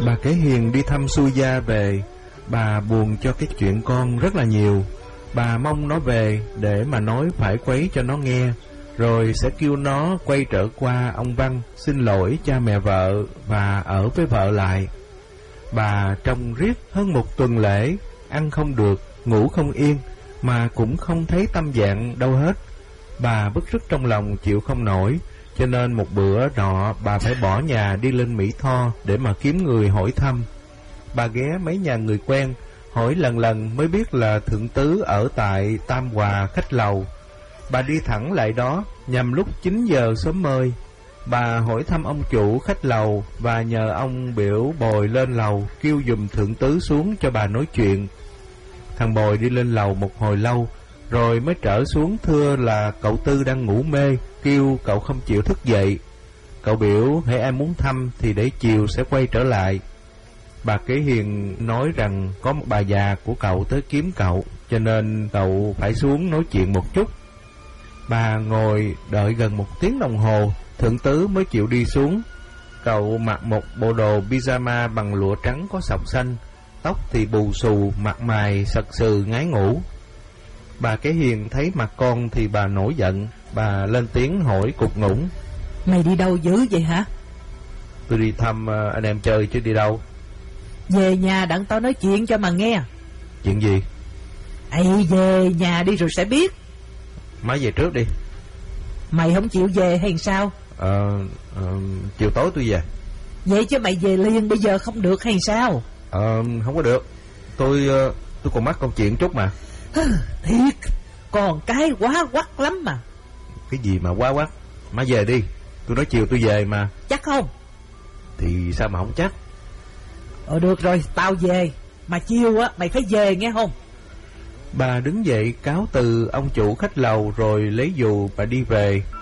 Bà Kế Hiền đi thăm Xui Gia về. Bà buồn cho cái chuyện con rất là nhiều. Bà mong nó về để mà nói phải quấy cho nó nghe, rồi sẽ kêu nó quay trở qua ông Văn xin lỗi cha mẹ vợ và ở với vợ lại. Bà trông riết hơn một tuần lễ, ăn không được, ngủ không yên, mà cũng không thấy tâm trạng đâu hết. Bà bứt rứt trong lòng chịu không nổi, cho nên một bữa nọ bà phải bỏ nhà đi lên Mỹ Tho để mà kiếm người hỏi thăm. Bà ghé mấy nhà người quen, hỏi lần lần mới biết là thượng tứ ở tại Tam Hòa khách lầu. Bà đi thẳng lại đó nhằm lúc 9 giờ sớm mơi. Bà hỏi thăm ông chủ khách lầu và nhờ ông biểu Bồi lên lầu kêu giùm thượng tứ xuống cho bà nói chuyện. Thằng Bồi đi lên lầu một hồi lâu rồi mới trở xuống thưa là cậu Tư đang ngủ mê, kêu cậu không chịu thức dậy. Cậu biểu hễ ai muốn thăm thì để chiều sẽ quay trở lại. Bà Kế Hiền nói rằng có một bà già của cậu tới kiếm cậu, cho nên cậu phải xuống nói chuyện một chút. Bà ngồi đợi gần 1 tiếng đồng hồ, thượng tứ mới chịu đi xuống. Cậu mặc một bộ đồ pyjama bằng lụa trắng có sọc xanh, tóc thì bù xù, mặt mày sật sừ ngái ngủ. Bà Kế Hiền thấy mặt con thì bà nổi giận. Bà lên tiếng hỏi cục ngủng: Mày đi đâu dữ vậy hả? Tôi đi thăm anh em chơi chứ đi đâu. Về nhà đặng tao nói chuyện cho mà nghe. Chuyện gì? Ây, về nhà đi rồi sẽ biết. Má về trước đi. Mày không chịu về hay sao? Chiều tối tôi về. Vậy chứ mày về liền bây giờ không được hay sao? Không có được. Tôi còn mắc công chuyện chút mà. Thiệt, còn cái quá quắc lắm mà. Cái gì mà quá quắc? Má về đi, tôi nói chiều tôi về mà. Chắc không? Thì sao mà không chắc? Được rồi, tao về. Mà chiều á, mày phải về nghe không? Bà đứng dậy cáo từ ông chủ khách lầu rồi lấy dù bà đi về.